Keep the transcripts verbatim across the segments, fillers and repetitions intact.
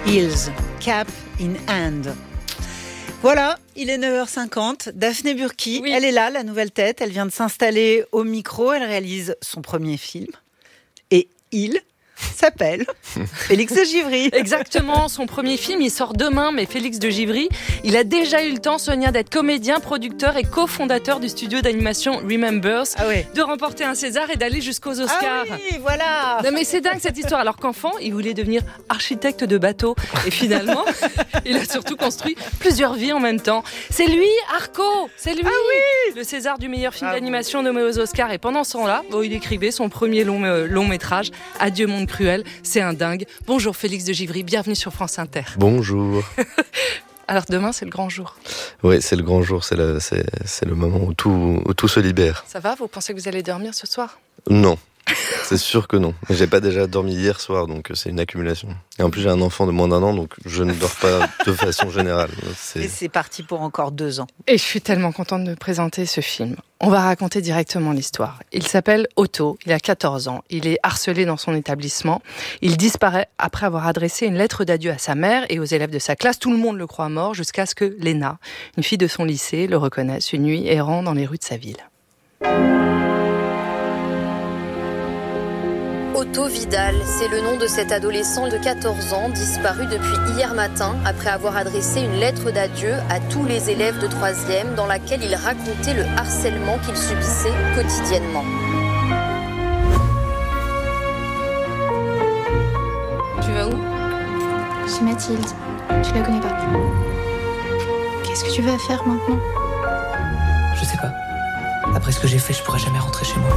Hills, Cap in Hand. Voilà, il est neuf heures cinquante. Daphné Burki, oui. Elle est là, la nouvelle tête. Elle vient de s'installer au micro. Elle réalise son premier film. Et il s'appelle Félix de Givry. Exactement, son premier film, il sort demain, mais Félix de Givry, il a déjà eu le temps, Sonia, d'être comédien, producteur et cofondateur du studio d'animation Remembers, ah ouais. de remporter un César et d'aller jusqu'aux Oscars. Ah oui, voilà. Non mais c'est dingue cette histoire, alors qu'enfant, il voulait devenir architecte de bateau. Et finalement, il a surtout construit plusieurs vies en même temps. C'est lui, Arco, c'est lui, ah oui. le César du meilleur film ah d'animation nommé aux Oscars. Et pendant ce temps-là, bon, il écrivait son premier long, euh, long métrage, Adieu monde cruel, c'est un dingue. Bonjour Félix de Givry, bienvenue sur France Inter. Bonjour. Alors demain c'est le grand jour. Oui, c'est le grand jour, c'est le, c'est, c'est le moment où tout, où tout se libère. Ça va, vous pensez que vous allez dormir ce soir ? Non, c'est sûr que non. J'ai pas déjà dormi hier soir, donc c'est une accumulation. Et en plus j'ai un enfant de moins d'un an, donc je ne dors pas de façon générale. C'est... Et c'est parti pour encore deux ans. Et je suis tellement contente de présenter ce film. On va raconter directement l'histoire. Il s'appelle Otto, il a quatorze ans, il est harcelé dans son établissement. Il disparaît après avoir adressé une lettre d'adieu à sa mère et aux élèves de sa classe. Tout le monde le croit mort jusqu'à ce que Léna, une fille de son lycée, le reconnaisse une nuit errant dans les rues de sa ville. Otto Vidal, c'est le nom de cet adolescent de quatorze ans disparu depuis hier matin après avoir adressé une lettre d'adieu à tous les élèves de troisième dans laquelle il racontait le harcèlement qu'il subissait quotidiennement. Tu vas où ? Chez Mathilde. Tu la connais pas. Qu'est-ce que tu vas faire maintenant ? Je sais pas. Après ce que j'ai fait, je pourrais jamais rentrer chez moi.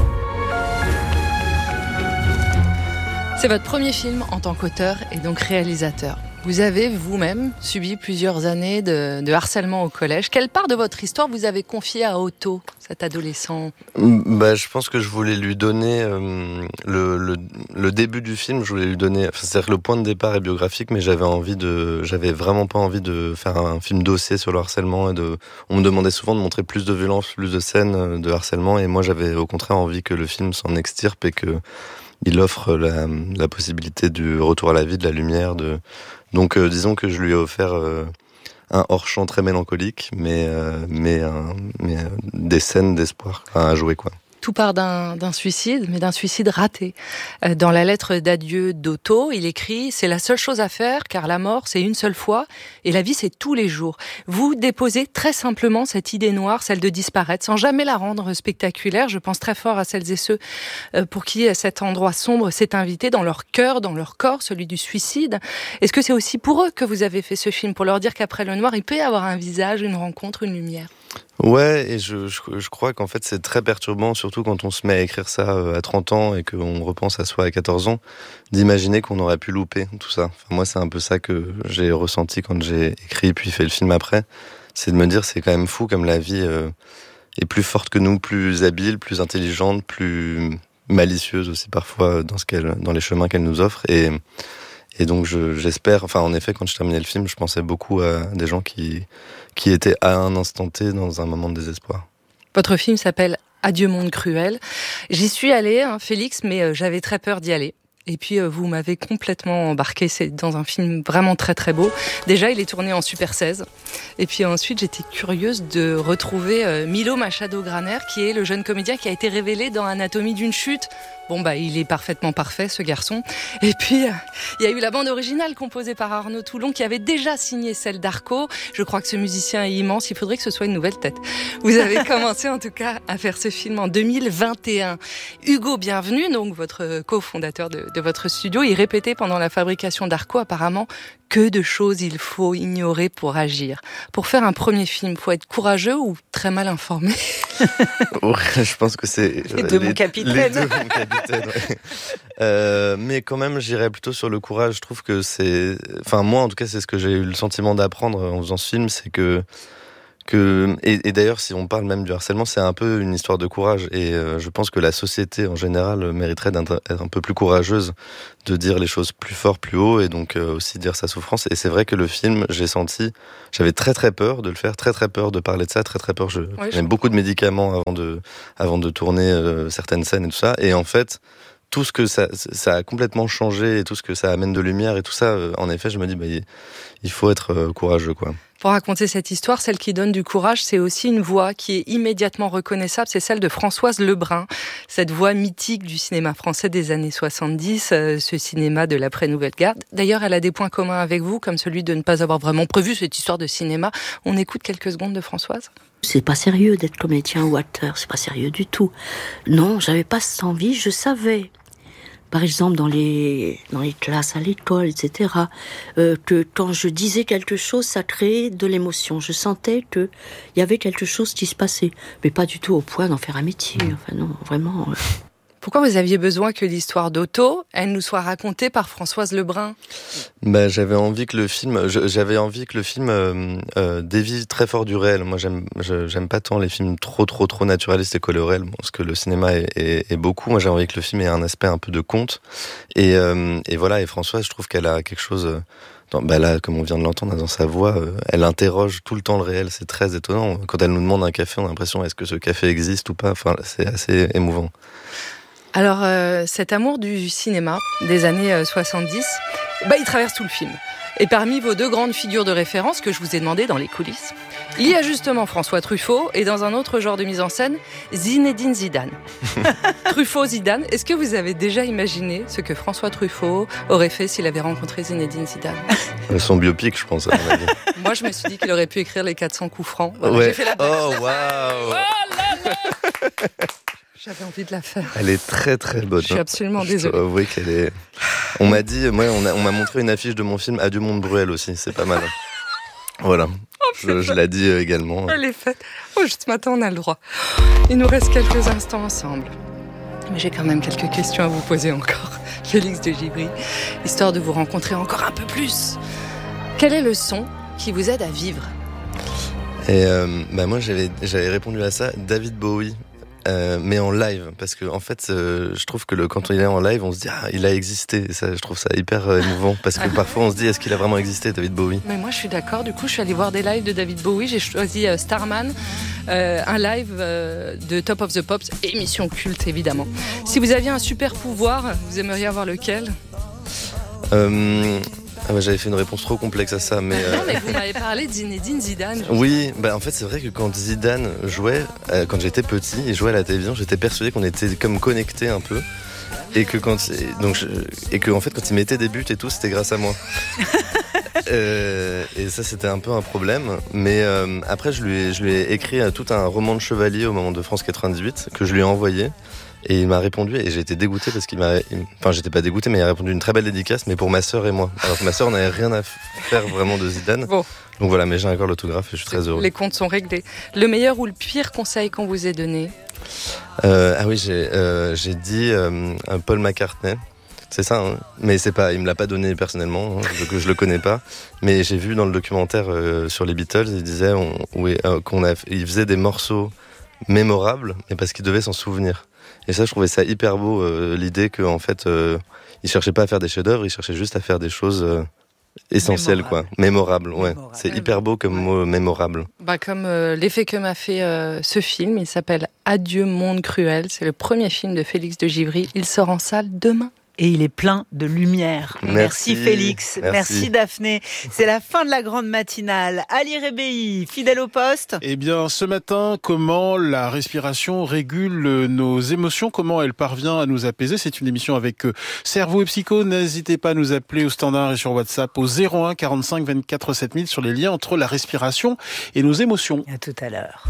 C'est votre premier film en tant qu'auteur et donc réalisateur. Vous avez vous-même subi plusieurs années de, de harcèlement au collège. Quelle part de votre histoire vous avez confiée à Otto, cet adolescent ? Bah, je pense que je voulais lui donner euh, le, le, le début du film. Je voulais lui donner, enfin, c'est-à-dire que le point de départ est biographique, mais j'avais envie de, j'avais vraiment pas envie de faire un film dossier sur le harcèlement. Et de, on me demandait souvent de montrer plus de violence, plus de scènes de harcèlement, et moi j'avais au contraire envie que le film s'en extirpe et que il offre la, la possibilité du retour à la vie, de la lumière. De... Donc euh, disons que je lui ai offert euh, un hors-champ très mélancolique, mais, euh, mais, euh, mais euh, des scènes d'espoir à jouer, quoi. Tout part d'un, d'un suicide, mais d'un suicide raté. Euh, dans la lettre d'adieu d'Otto, il écrit « C'est la seule chose à faire, car la mort, c'est une seule fois, et la vie, c'est tous les jours. » Vous déposez très simplement cette idée noire, celle de disparaître, sans jamais la rendre spectaculaire. Je pense très fort à celles et ceux euh, pour qui cet endroit sombre s'est invité dans leur cœur, dans leur corps, celui du suicide. Est-ce que c'est aussi pour eux que vous avez fait ce film, pour leur dire qu'après le noir, il peut y avoir un visage, une rencontre, une lumière ? Ouais, et je, je, je crois qu'en fait c'est très perturbant, surtout quand on se met à écrire ça à trente ans et qu'on repense à soi à quatorze ans, d'imaginer qu'on aurait pu louper tout ça. Enfin, moi c'est un peu ça que j'ai ressenti quand j'ai écrit puis fait le film après, c'est de me dire c'est quand même fou comme la vie euh, est plus forte que nous, plus habile, plus intelligente, plus malicieuse aussi parfois dans, ce qu'elle, dans les chemins qu'elle nous offre. Et, et donc je, j'espère, enfin en effet quand je terminais le film, je pensais beaucoup à des gens qui... qui était à un instant T dans un moment de désespoir. Votre film s'appelle Adieu monde cruel. J'y suis allée, hein, Félix, mais euh, j'avais très peur d'y aller. Et puis euh, vous m'avez complètement embarqué, c'est dans un film vraiment très très beau. Déjà il est tourné en Super seize. Et puis ensuite j'étais curieuse de retrouver euh, Milo Machado-Graner, qui est le jeune comédien qui a été révélé dans Anatomie d'une chute. Bon bah il est parfaitement parfait ce garçon. Et puis euh, il y a eu la bande originale composée par Arnaud Toulon qui avait déjà signé celle d'Arco. Je crois que ce musicien est immense, il faudrait que ce soit une nouvelle tête. Vous avez commencé en tout cas à faire ce film en deux mille vingt et un. Hugo Bienvenu, donc votre cofondateur de, de votre studio, il répétait pendant la fabrication d'Arco apparemment que de choses il faut ignorer pour agir. Pour faire un premier film, faut être courageux ou très mal informé ? Ouais, je pense que c'est les deux, les, mon capitaine. Les deux, mon capitaine. Ouais. Euh, mais quand même, j'irais plutôt sur le courage. Je trouve que c'est, enfin moi en tout cas, c'est ce que j'ai eu le sentiment d'apprendre en faisant ce film, c'est que que et, et d'ailleurs, si on parle même du harcèlement, c'est un peu une histoire de courage. Et euh, je pense que la société en général mériterait d'être un peu plus courageuse, de dire les choses plus fort, plus haut, et donc euh, aussi dire sa souffrance. Et c'est vrai que le film, j'ai senti, j'avais très très peur de le faire, très très peur de parler de ça, très très peur. Je prenais beaucoup de médicaments avant de avant de tourner euh, certaines scènes et tout ça. Et en fait, tout ce que ça, ça a complètement changé et tout ce que ça amène de lumière et tout ça, euh, en effet, je me dis, bah, il faut être euh, courageux, quoi. Pour raconter cette histoire, celle qui donne du courage, c'est aussi une voix qui est immédiatement reconnaissable, c'est celle de Françoise Lebrun, cette voix mythique du cinéma français des années soixante-dix, euh, ce cinéma de l'après-Nouvelle Garde. D'ailleurs, elle a des points communs avec vous, comme celui de ne pas avoir vraiment prévu cette histoire de cinéma. On écoute quelques secondes de Françoise. C'est pas sérieux d'être comédien ou acteur, c'est pas sérieux du tout. Non, j'avais pas cette envie, je savais. Par exemple, dans les, dans les classes à l'école, et cetera, euh, que quand je disais quelque chose, ça créait de l'émotion. Je sentais qu'il y avait quelque chose qui se passait. Mais pas du tout au point d'en faire un métier. Enfin non, vraiment... Euh... Pourquoi vous aviez besoin que l'histoire d'Otto, elle nous soit racontée par Françoise Lebrun ? Bah, j'avais envie que le film, j'avais envie que le film euh, euh, dévie très fort du réel. Moi, j'aime, j'aime pas tant les films trop, trop, trop naturalistes et colorels, bon, parce que le cinéma est, est, est beaucoup. Moi, j'ai envie que le film ait un aspect un peu de conte. Et, euh, et voilà. Et Françoise, je trouve qu'elle a quelque chose. Dans, bah là, comme on vient de l'entendre dans sa voix, euh, elle interroge tout le temps le réel. C'est très étonnant. Quand elle nous demande un café, on a l'impression est-ce que ce café existe ou pas. Enfin, c'est assez émouvant. Alors, euh, cet amour du cinéma des années euh, soixante-dix, bah, il traverse tout le film. Et parmi vos deux grandes figures de référence que je vous ai demandé dans les coulisses, il y a justement François Truffaut et dans un autre genre de mise en scène, Zinedine Zidane. Truffaut, Zidane, est-ce que vous avez déjà imaginé ce que François Truffaut aurait fait s'il avait rencontré Zinedine Zidane ? Son biopic, je pense, à mon avis. Moi, je me suis dit qu'il aurait pu écrire les quatre cents coups francs. Voilà, ouais. J'ai fait la Oh, waouh. Oh là là. J'avais envie de la faire. Elle est très très bonne. Je suis absolument désolée. Je dois avouer qu'elle est... On m'a dit, moi, on, a, on m'a montré une affiche de mon film Adieu Monde Bruel aussi, c'est pas mal. Voilà, oh, je, je l'ai dit également. Elle est faite. Oh, juste maintenant, on a le droit. Il nous reste quelques instants ensemble. Mais j'ai quand même quelques questions à vous poser encore, Félix de Givry, histoire de vous rencontrer encore un peu plus. Quel est le son qui vous aide à vivre ? Et euh, bah moi, j'avais, j'avais répondu à ça, David Bowie. Euh, mais en live, parce que en fait, euh, je trouve que le, quand il est en live, on se dit ah, il a existé. Et ça, je trouve ça hyper euh, émouvant, parce que parfois on se dit est-ce qu'il a vraiment existé, David Bowie ? Mais moi, je suis d'accord. Du coup, je suis allée voir des lives de David Bowie. J'ai choisi euh, Starman, euh, un live euh, de Top of the Pops, émission culte évidemment. Si vous aviez un super pouvoir, vous aimeriez avoir lequel ? euh... Ah bah, j'avais fait une réponse trop complexe à ça, mais... Euh... Non, mais vous m'avez parlé de Zinedine Zidane. Oui, bah en fait c'est vrai que quand Zidane jouait, euh, quand j'étais petit, il jouait à la télévision, j'étais persuadé qu'on était comme connectés un peu, et que quand donc je, et que en fait quand il mettait des buts et tout, c'était grâce à moi. euh, et ça c'était un peu un problème, mais euh, après je lui ai, je lui ai écrit tout un roman de chevalier au moment de France quatre-vingt-dix-huit que je lui ai envoyé. Et il m'a répondu et j'ai été dégoûté parce qu'il m'a... Enfin, j'étais pas dégoûté, mais il a répondu une très belle dédicace, mais pour ma sœur et moi. Alors que ma sœur n'avait rien à faire vraiment de Zidane. Bon. Donc voilà, mais j'ai encore l'autographe et je suis très heureux. Les comptes sont réglés. Le meilleur ou le pire conseil qu'on vous ait donné ? euh, Ah oui, j'ai, euh, j'ai dit euh, Paul McCartney. C'est ça, hein. Mais c'est pas, il me l'a pas donné personnellement, hein, je, je le connais pas. Mais j'ai vu dans le documentaire euh, sur les Beatles, il disait on, oui, euh, qu'on a, il faisait des morceaux mémorables, mais parce qu'il devait s'en souvenir. Et ça, je trouvais ça hyper beau, euh, l'idée qu'en fait, euh, il cherchait pas à faire des chefs-d'œuvre, il cherchait juste à faire des choses euh, essentielles, mémorable. quoi. Mémorables, ouais. Mémorable. C'est hyper beau comme ouais. mot, mémorable. Bah, comme euh, l'effet que m'a fait euh, ce film, il s'appelle Adieu Monde Cruel. C'est le premier film de Félix de Givry. Il sort en salle demain. Et il est plein de lumière. Merci, Merci Félix. Merci. Merci Daphné. C'est la fin de la grande matinale. Ali Rebéi, fidèle au poste. Eh bien, ce matin, comment la respiration régule nos émotions, comment elle parvient à nous apaiser. C'est une émission avec Cerveau et Psycho. N'hésitez pas à nous appeler au standard et sur WhatsApp au zéro un quarante-cinq vingt-quatre sept mille sur les liens entre la respiration et nos émotions. À tout à l'heure.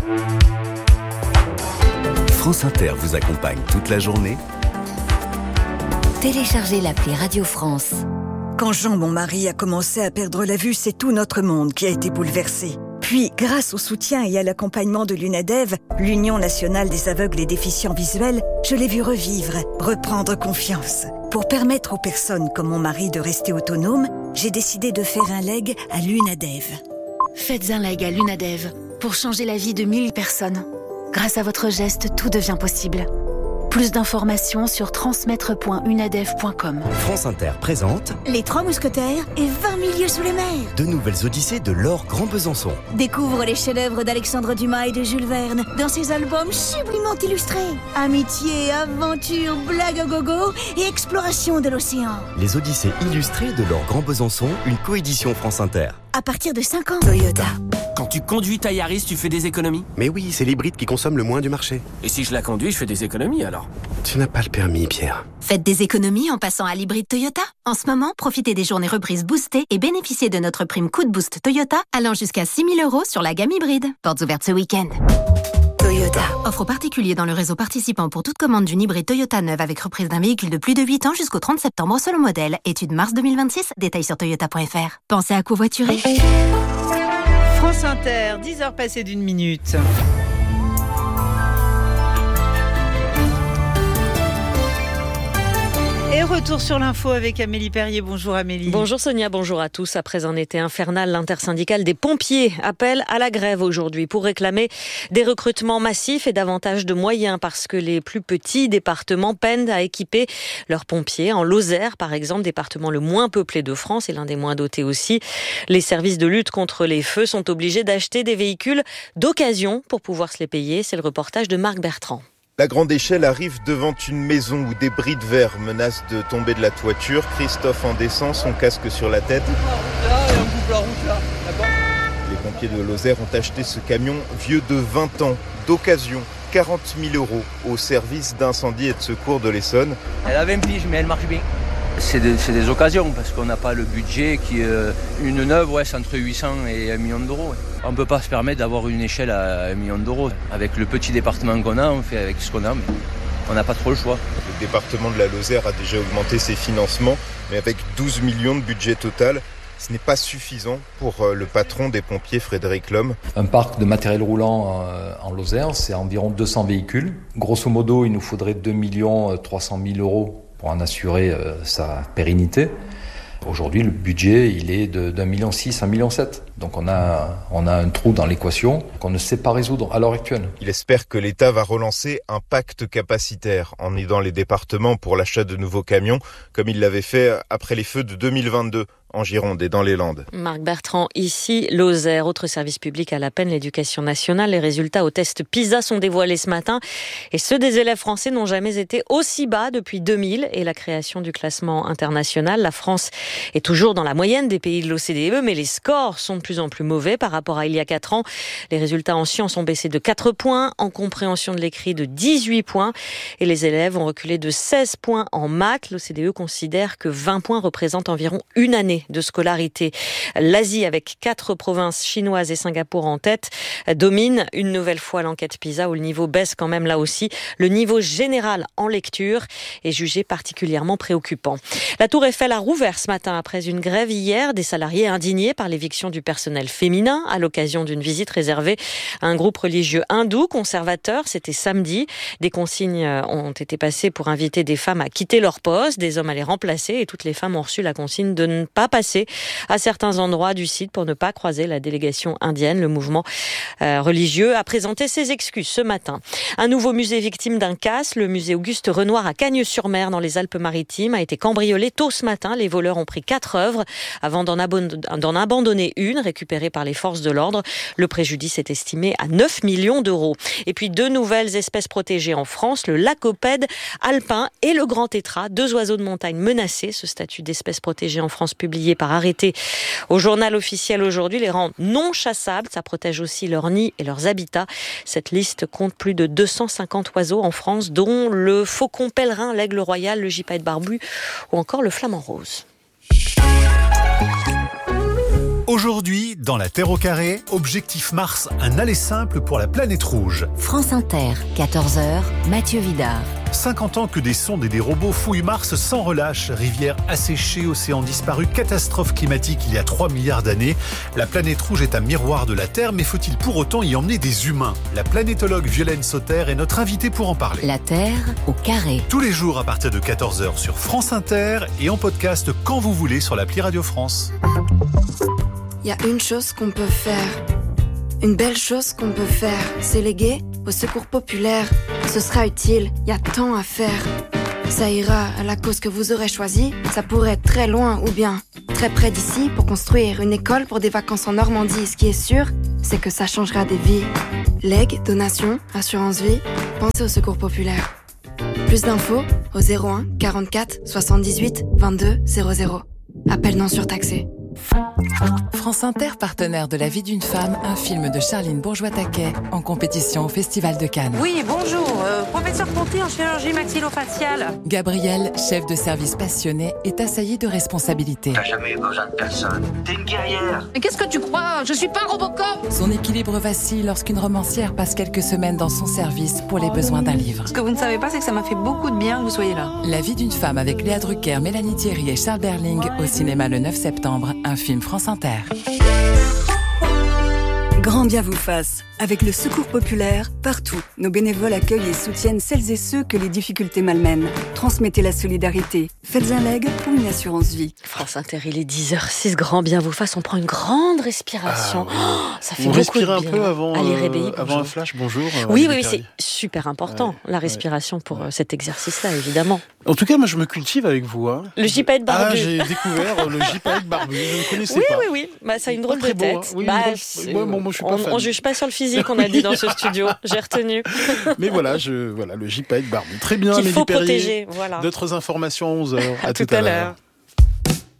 France Inter vous accompagne toute la journée. Téléchargez l'appli Radio France. Quand Jean, mon mari, a commencé à perdre la vue, c'est tout notre monde qui a été bouleversé. Puis, grâce au soutien et à l'accompagnement de l'UNADEV, l'Union nationale des aveugles et déficients visuels, je l'ai vu revivre, reprendre confiance. Pour permettre aux personnes comme mon mari de rester autonomes, j'ai décidé de faire un leg à l'UNADEV. Faites un leg à l'UNADEV pour changer la vie de mille personnes. Grâce à votre geste, tout devient possible. Plus d'informations sur transmettre point unadef point com. France Inter présente Les Trois Mousquetaires et vingt milieux sous les mers. Deux nouvelles odyssées de Laure Grand Besançon. Découvre les chefs-d'œuvre d'Alexandre Dumas et de Jules Verne dans ses albums sublimement illustrés. Amitié, aventure, blague à gogo et exploration de l'océan. Les Odyssées illustrées de Laure Grand Besançon, une coédition France Inter. À partir de cinq ans, Toyota. Quand tu conduis ta Yaris, tu fais des économies? Mais oui, c'est l'hybride qui consomme le moins du marché. Et si je la conduis, je fais des économies alors? Tu n'as pas le permis, Pierre. Faites des économies en passant à l'hybride Toyota. En ce moment, profitez des journées reprises boostées et bénéficiez de notre prime coup de boost Toyota allant jusqu'à six mille euros sur la gamme hybride. Portes ouvertes ce week-end. Toyota. Offre aux particuliers dans le réseau participant pour toute commande d'une hybride Toyota neuve avec reprise d'un véhicule de plus de huit ans jusqu'au trente septembre selon modèle. Étude mars deux mille vingt-six. Détails sur toyota point f r. Pensez à covoiturer. France Inter, dix heures passées d'une minute. Et retour sur l'info avec Amélie Perrier. Bonjour Amélie. Bonjour Sonia, bonjour à tous. Après un été infernal, l'intersyndicale des pompiers appelle à la grève aujourd'hui pour réclamer des recrutements massifs et davantage de moyens parce que les plus petits départements peinent à équiper leurs pompiers. En Lozère, par exemple, département le moins peuplé de France et l'un des moins dotés aussi, les services de lutte contre les feux sont obligés d'acheter des véhicules d'occasion pour pouvoir se les payer. C'est le reportage de Marc Bertrand. La grande échelle arrive devant une maison où des bris de verre menacent de tomber de la toiture. Christophe en descend, son casque sur la tête. Les pompiers de Lozère ont acheté ce camion vieux de vingt ans, d'occasion, quarante mille euros, au service d'incendie et de secours de l'Essonne. Elle a vingt piges, mais elle marche bien. C'est des, c'est des occasions, parce qu'on n'a pas le budget qui... Euh, une neuve, ouais, c'est entre huit cents et un million d'euros. Ouais. On ne peut pas se permettre d'avoir une échelle à un million d'euros. Avec le petit département qu'on a, on fait avec ce qu'on a, mais on n'a pas trop le choix. Le département de la Lozère a déjà augmenté ses financements, mais avec douze millions de budget total, ce n'est pas suffisant pour le patron des pompiers, Frédéric Lhomme. Un parc de matériel roulant en Lozère, c'est environ deux cents véhicules. Grosso modo, il nous faudrait deux millions trois cent mille euros pour en assurer euh, sa pérennité. Aujourd'hui, le budget, il est de, d'un million six, un million sept. Donc on a, on a un trou dans l'équation qu'on ne sait pas résoudre à l'heure actuelle. Il espère que l'État va relancer un pacte capacitaire en aidant les départements pour l'achat de nouveaux camions, comme il l'avait fait après les feux de deux mille vingt-deux. En Gironde et dans les Landes. Marc Bertrand, ici, Lozère, autre service public à la peine, l'éducation nationale. Les résultats au test PISA sont dévoilés ce matin et ceux des élèves français n'ont jamais été aussi bas depuis deux mille et la création du classement international. La France est toujours dans la moyenne des pays de l'O C D E, mais les scores sont de plus en plus mauvais par rapport à il y a quatre ans. Les résultats en sciences ont baissé de quatre points, en compréhension de l'écrit de dix-huit points et les élèves ont reculé de seize points en maths. L'O C D E considère que vingt points représentent environ une année de scolarité. L'Asie, avec quatre provinces chinoises et Singapour en tête, domine une nouvelle fois l'enquête PISA où le niveau baisse quand même là aussi. Le niveau général en lecture est jugé particulièrement préoccupant. La Tour Eiffel a rouvert ce matin après une grève hier des salariés indignés par l'éviction du personnel féminin à l'occasion d'une visite réservée à un groupe religieux hindou conservateur. C'était samedi. Des consignes ont été passées pour inviter des femmes à quitter leur poste, des hommes à les remplacer et toutes les femmes ont reçu la consigne de ne pas passer à certains endroits du site pour ne pas croiser la délégation indienne. Le mouvement euh, religieux a présenté ses excuses ce matin. Un nouveau musée victime d'un casse, le musée Auguste Renoir à Cagnes-sur-Mer dans les Alpes-Maritimes a été cambriolé tôt ce matin. Les voleurs ont pris quatre œuvres avant d'en, abon- d'en abandonner une récupérée par les forces de l'ordre. Le préjudice est estimé à neuf millions d'euros. Et puis deux nouvelles espèces protégées en France, le lacopède alpin et le grand tétras, deux oiseaux de montagne menacés. Ce statut d'espèce protégée en France publié par arrêté au journal officiel aujourd'hui les rend non chassables. Ça protège aussi leurs nids et leurs habitats. Cette liste compte plus de deux cent cinquante oiseaux en France, dont le faucon pèlerin, l'aigle royal, le gypaète barbu ou encore le flamant rose. Aujourd'hui, dans la Terre au carré, objectif Mars, un aller simple pour la planète rouge. France Inter, quatorze heures, Mathieu Vidard. cinquante ans que des sondes et des robots fouillent Mars sans relâche. Rivières asséchées, océans disparus, catastrophe climatique il y a trois milliards d'années. La planète rouge est un miroir de la Terre, mais faut-il pour autant y emmener des humains ? La planétologue Violaine Sauter est notre invitée pour en parler. La Terre au carré. Tous les jours à partir de quatorze heures sur France Inter et en podcast quand vous voulez sur l'appli Radio France. Il y a une chose qu'on peut faire, une belle chose qu'on peut faire, c'est léguer au secours populaire. Ce sera utile, y a tant à faire. Ça ira à la cause que vous aurez choisie. Ça pourrait être très loin ou bien très près d'ici pour construire une école pour des vacances en Normandie. Ce qui est sûr, c'est que ça changera des vies. Legs, donations, assurance vie, pensez au secours populaire. Plus d'infos au zéro un quarante-quatre soixante-dix-huit vingt-deux zéro zéro. Appel non surtaxé. France Inter, partenaire de La vie d'une femme, un film de Charline Bourgeois-Taquet, en compétition au Festival de Cannes. Oui, bonjour, euh, professeur Ponty en chirurgie maxillofaciale. Gabriel, chef de service passionné, est assailli de responsabilités. T'as jamais eu besoin de personne. T'es une guerrière. Mais qu'est-ce que tu crois? Je suis pas Robocop. Son équilibre vacille lorsqu'une romancière passe quelques semaines dans son service pour les besoins d'un livre. Ce que vous ne savez pas, c'est que ça m'a fait beaucoup de bien que vous soyez là. La vie d'une femme avec Léa Drucker, Mélanie Thierry et Charles Berling au cinéma le neuf septembre, un film France Inter. Grand bien vous fasse. Avec le Secours populaire, partout, nos bénévoles accueillent et soutiennent celles et ceux que les difficultés malmènent. Transmettez la solidarité. Faites un leg ou une assurance vie. France Inter, il est dix heures six, grand bien vous fasse. On prend une grande respiration. Ah, oui. oh, ça fait on beaucoup de bien. Un peu avant, Allez, réveiller, avant un flash, bonjour. Oui, oui, oui, c'est super important, ouais, la respiration ouais. pour ouais. cet exercice-là, évidemment. En tout cas, moi, je me cultive avec vous. Hein. Le gypaète barbu. Ah, j'ai découvert le gypaète barbu. Je ne connaissais oui, pas. Oui, oui, oui. Bah, ça a une drôle de tête. Beau, hein. oui, bah, moi, moi, moi, je suis pas on, fan. on juge pas sur le physique, on a dit dans ce studio. J'ai retenu. Mais voilà, je, voilà le gypaète barbu. Très bien, Qu'il Amélie faut Perrier. protéger, voilà. D'autres informations à onze heures. À, à tout, tout à l'heure.